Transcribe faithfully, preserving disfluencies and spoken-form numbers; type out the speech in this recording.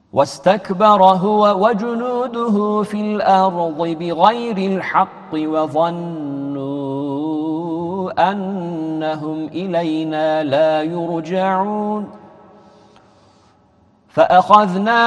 واستكبر هو وجنوده في الأرض بغير الحق وظنوا أنهم إلينا لا يرجعون فأخذنا